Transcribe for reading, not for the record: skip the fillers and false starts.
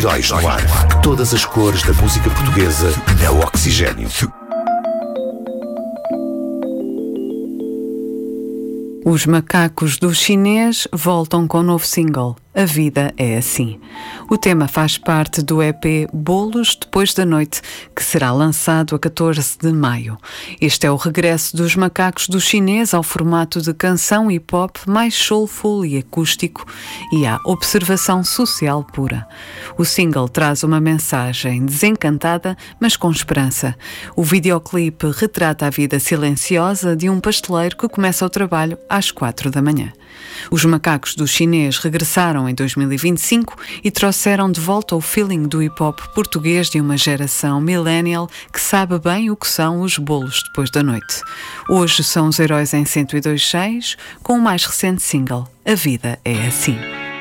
Heróis no Ar. Todas as cores da música portuguesa na Oxigênio. Os Macacos do Chinês voltam com um novo single, A Vida é Assim. O tema faz parte do EP Bolos Depois da Noite, que será lançado a 14 de maio. Este é o regresso dos Macacos do Chinês ao formato de canção e pop mais soulful e acústico e à observação social pura. O single traz uma mensagem desencantada, mas com esperança. O videoclipe retrata a vida silenciosa de um pasteleiro que começa o trabalho às 4 da manhã. Os Macacos do Chinês regressaram em 2025 e trouxeram de volta o feeling do hip-hop português de uma geração millennial que sabe bem o que são os bolos depois da noite. Hoje são os heróis em 102.6 com o mais recente single, A Vida é Assim.